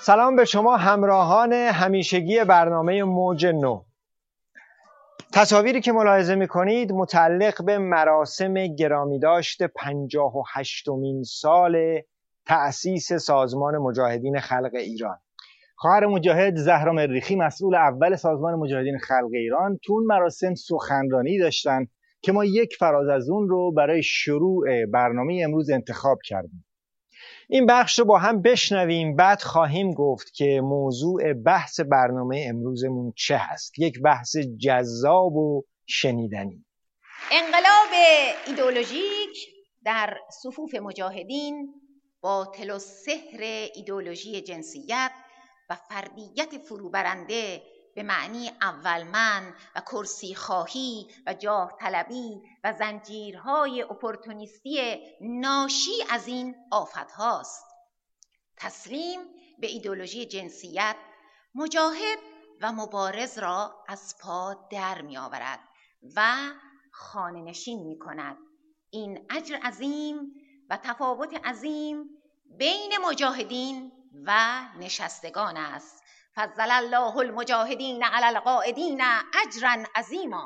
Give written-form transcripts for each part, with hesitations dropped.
سلام به شما همراهان همیشگی برنامه موج نو. تصاویری که ملاحظه می‌کنید متعلق به مراسم گرامی داشت 58مین سال تأسیس سازمان مجاهدین خلق ایران. خواهر مجاهد زهرا مریخی مسئول اول سازمان مجاهدین خلق ایران تو اون مراسم سخنرانی داشتن که ما یک فراز از اون رو برای شروع برنامه امروز انتخاب کردیم. این بخش رو با هم بشنویم، بعد خواهیم گفت که موضوع بحث برنامه امروزمون چه هست. یک بحث جذاب و شنیدنی. انقلاب ایدئولوژیک در صفوف مجاهدین باطل و سحر ایدئولوژی جنسیت و فردیت فروبرنده به معنی اولمن و کرسی خواهی و جاه طلبی و زنجیرهای اپورتونیستی ناشی از این آفت هاست. تسلیم به ایدئولوژی جنسیت مجاهد و مبارز را از پا در می آورد و خانه نشین می کند. این اجر عظیم و تفاوت عظیم بین مجاهدین و نشستگان است. فضل الله المجاهدین علی القاعدین اجرا عظیما.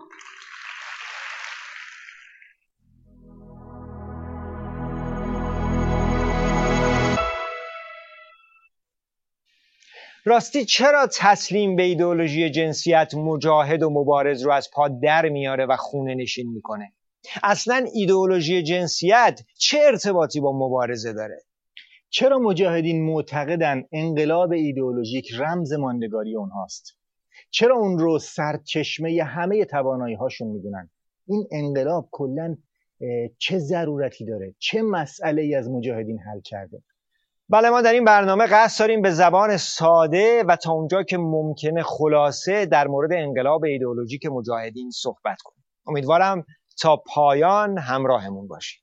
راستی چرا تسلیم به ایدئولوژی جنسیت مجاهد و مبارز رو از پا در میاره و خونه نشین میکنه؟ اصلا ایدئولوژی جنسیت چه ارتباطی با مبارزه داره؟ چرا مجاهدین معتقدن انقلاب ایدئولوژیک رمز ماندگاری اونهاست؟ چرا اون رو سرچشمه همه توانایی هاشون میدونن؟ این انقلاب کلاً چه ضرورتی داره؟ چه مسئله ای از مجاهدین حل کرده؟ بله، ما در این برنامه قصد داریم به زبان ساده و تا اونجا که ممکنه خلاصه در مورد انقلاب ایدئولوژیک مجاهدین صحبت کنیم. امیدوارم تا پایان همراهمون باشید.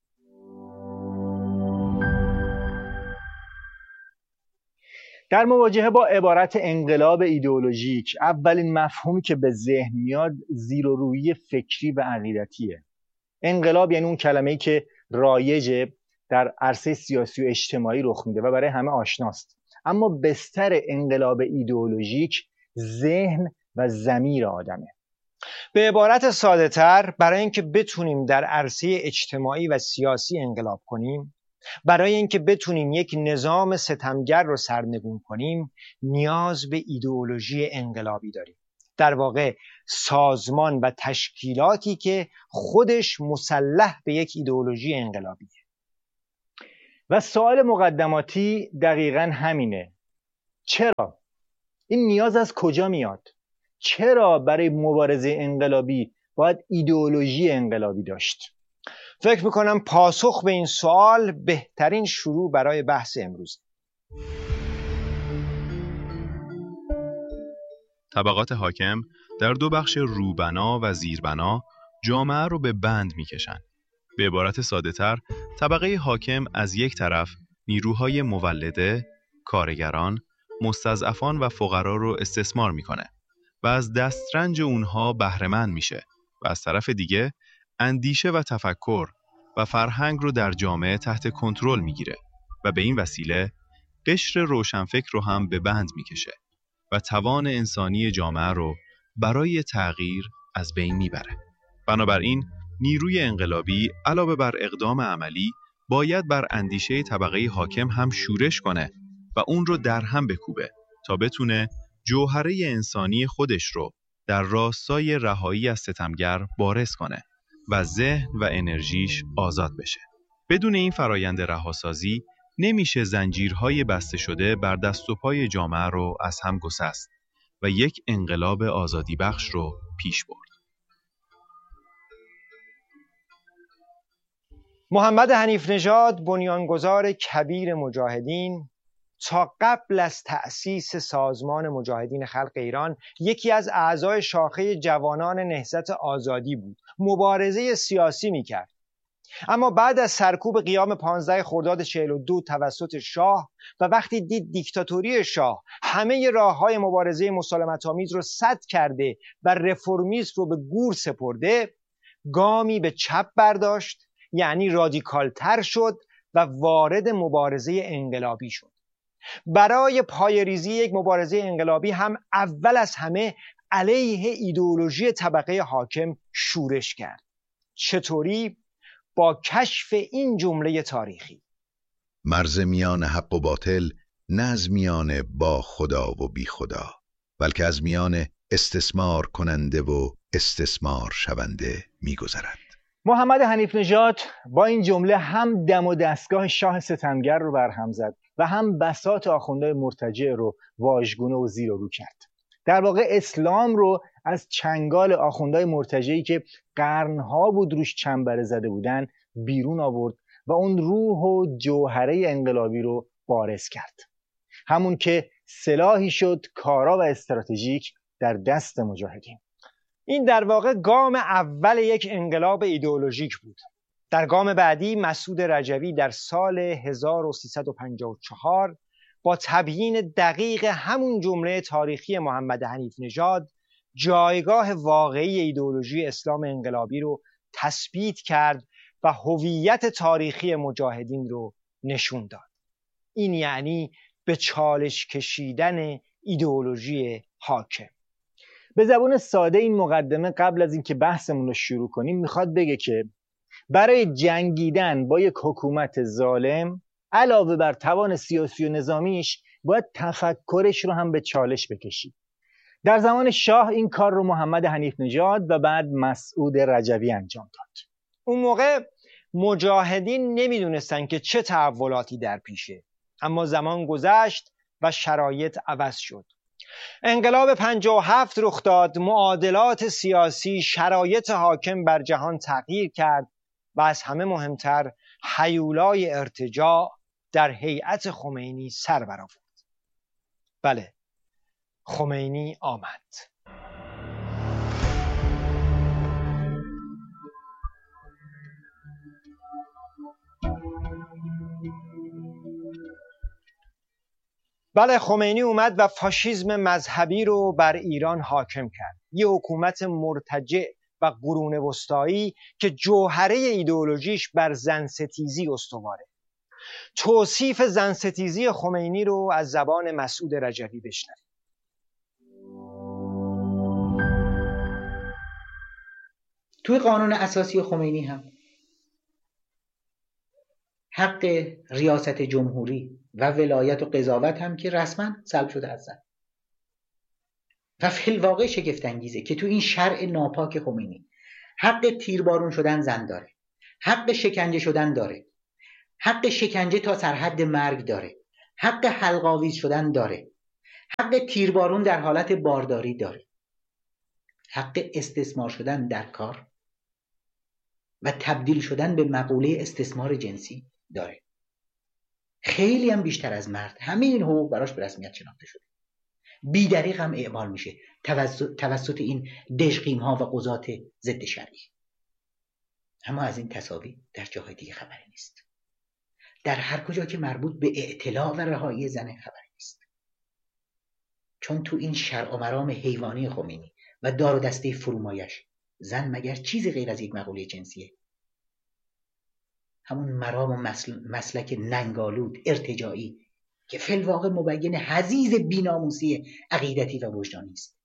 در مواجهه با عبارت انقلاب ایدئولوژیک اولین مفهومی که به ذهن میاد زیر و رویی فکری و عقیدتیه. انقلاب یعنی اون کلمه‌ای که رایجه در عرصه سیاسی و اجتماعی رخ میده و برای همه آشناست. اما بستر انقلاب ایدئولوژیک ذهن و ضمیر آدمه. به عبارت ساده تر، برای اینکه بتونیم در عرصه اجتماعی و سیاسی انقلاب کنیم، برای اینکه بتونیم یک نظام ستمگر رو سرنگون کنیم، نیاز به ایدئولوژی انقلابی داریم. در واقع سازمان و تشکیلاتی که خودش مسلح به یک ایدئولوژی انقلابیه. و سوال مقدماتی دقیقاً همینه. چرا؟ این نیاز از کجا میاد؟ چرا برای مبارزه انقلابی باید ایدئولوژی انقلابی داشت؟ فکر میکنم پاسخ به این سوال بهترین شروع برای بحث امروز. طبقات حاکم در دو بخش روبنا و زیربنا جامعه رو به بند میکشن. به عبارت ساده تر، طبقه حاکم از یک طرف نیروهای مولده، کارگران، مستضعفان و فقرا رو استثمار میکنه و از دسترنج اونها بهره‌مند میشه و از طرف دیگه اندیشه و تفکر و فرهنگ رو در جامعه تحت کنترل میگیره و به این وسیله قشر روشنفکر رو هم به بند میکشه و توان انسانی جامعه رو برای تغییر از بین میبره. بنابراین نیروی انقلابی علاوه بر اقدام عملی باید بر اندیشه طبقه حاکم هم شورش کنه و اون رو در هم بکوبه تا بتونه جوهره انسانی خودش رو در راستای رهایی از ستمگر بارز کنه و ذهن و انرژیش آزاد بشه. بدون این فرایند رهاسازی نمیشه زنجیرهای بسته شده بر دست و پای جامعه رو از هم گسست و یک انقلاب آزادی بخش رو پیش برد. محمد حنیف نژاد، بنیانگذار کبیر مجاهدین، تا قبل از تأسیس سازمان مجاهدین خلق ایران یکی از اعضای شاخه جوانان نهضت آزادی بود. مبارزه سیاسی میکرد. اما بعد از سرکوب قیام 15 خرداد 42 توسط شاه و وقتی دید دیکتاتوری شاه همه راه‌های مبارزه مسالمت‌آمیز رو سد کرده و رفرمیسم رو به گور سپرده، گامی به چپ برداشت، یعنی رادیکالتر شد و وارد مبارزه انقلابی شد. برای پایه‌ریزی یک مبارزه انقلابی هم اول از همه علیه ایدئولوژی طبقه حاکم شورش کرد. چطوری؟ با کشف این جمله تاریخی: مرز میان حق و باطل نه از میان با خدا و بی خدا، بلکه از میان استثمار کننده و استثمار شونده می‌گذرد. محمد حنیف نژاد با این جمله هم دم و دستگاه شاه ستمگر رو برهم زد و هم بساط آخوندهای مرتجع رو واژگونه و زیر و رو کرد. در واقع اسلام رو از چنگال آخوندهای مرتجعی که قرنها بود روش چنبره زده بودن بیرون آورد و اون روح و جوهره انقلابی رو بارز کرد. همون که سلاحی شد کارا و استراتژیک در دست مجاهدین. این در واقع گام اول یک انقلاب ایدئولوژیک بود. در گام بعدی مسعود رجوی در سال 1354 با تبیین دقیق همون جمله تاریخی محمد حنیف نژاد جایگاه واقعی ایدئولوژی اسلام انقلابی رو تثبیت کرد و هویت تاریخی مجاهدین رو نشون داد. این یعنی به چالش کشیدن ایدئولوژی حاکم. به زبان ساده این مقدمه قبل از اینکه بحثمون رو شروع کنیم میخواد بگه که برای جنگیدن با یک حکومت ظالم علاوه بر توان سیاسی و نظامیش باید تفکرش رو هم به چالش بکشید. در زمان شاه این کار رو محمد حنیف نژاد و بعد مسعود رجوی انجام داد. اون موقع مجاهدین نمیدونستن که چه تحولاتی در پیشه، اما زمان گذشت و شرایط عوض شد. انقلاب 57 رخ داد، معادلات سیاسی، شرایط حاکم بر جهان تغییر کرد و از همه مهمتر هیولای ارتجاع در هیئت خمینی سر برآورد. بله، خمینی آمد. بله، خمینی اومد و فاشیسم مذهبی رو بر ایران حاکم کرد. یه حکومت مرتجع و قرون وسطایی که جوهره ایدئولوژیش بر زنستیزی استواره. توصیف زنستیزی خمینی رو از زبان مسعود رجوی بشنوید. توی قانون اساسی خمینی هم حق ریاست جمهوری و ولایت و قضاوت هم که رسما سلب شده از زن. و فی الواقع شگفت انگیزه که تو این شرع ناپاک خمینی حق تیربارون شدن زن داره، حق شکنجه شدن داره، حق شکنجه تا سرحد مرگ داره، حق حلق‌آویز شدن داره، حق تیربارون در حالت بارداری داره، حق استثمار شدن در کار و تبدیل شدن به مقوله استثمار جنسی داره. خیلی هم بیشتر از مرد همه این حقوق براش به رسمیت شناخته شده. بی‌دریغ هم اعمال میشه توسط این دژقیم ها و قضات ضد شرعی. اما از این تساوی در جاهای دیگه خبری نیست. در هر کجا که مربوط به اعتلاع و رهایی زن خبری نیست. چون تو این شرع و مرام حیوانی خمینی و دار و دسته فرومایش زن مگر چیزی غیر از یک مقوله جنسیه؟ همون مرام و مسلک ننگالود ارتجاعی که فی الواقع مبین حضیض بی‌ناموسی عقیدتی و وجدانی است.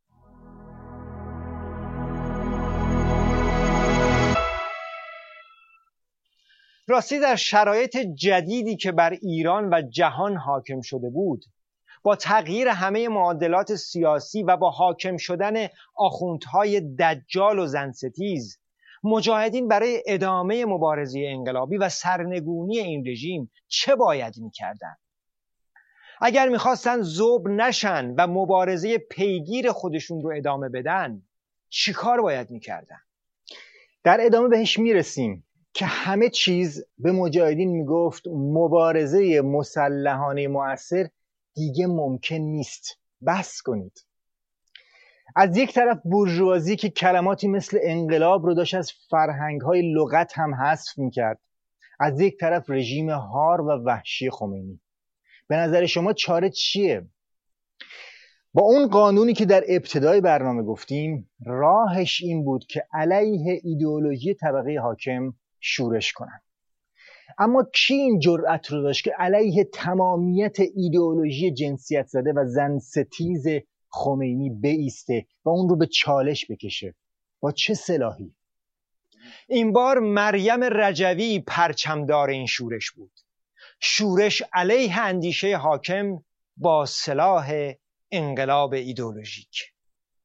راستی در شرایط جدیدی که بر ایران و جهان حاکم شده بود، با تغییر همه معادلات سیاسی و با حاکم شدن آخوندهای دجال و زنستیز، مجاهدین برای ادامه مبارزه انقلابی و سرنگونی این رژیم چه باید می‌کردند؟ اگر می‌خواستن ذوب نشن و مبارزه پیگیر خودشون رو ادامه بدن، چی کار باید می‌کردن؟ در ادامه بهش میرسیم که همه چیز به مجاهدین میگفت مبارزه مسلحانه مؤثر دیگه ممکن نیست، بس کنید. از یک طرف بورژوازی که کلماتی مثل انقلاب رو داشت از فرهنگ‌های لغت هم حذف میکرد، از یک طرف رژیم هار و وحشی خمینی. به نظر شما چاره چیه؟ با اون قانونی که در ابتدای برنامه گفتیم، راهش این بود که علیه ایدئولوژی طبقه حاکم شورش کنن. اما کی این جرأت رو داشت که علیه تمامیت ایدئولوژی جنسیت زده و زن ستیز خمینی بایسته و اون رو به چالش بکشه؟ با چه سلاحی؟ این بار مریم رجوی پرچمدار این شورش بود. شورش علیه اندیشه حاکم با سلاح انقلاب ایدئولوژیک.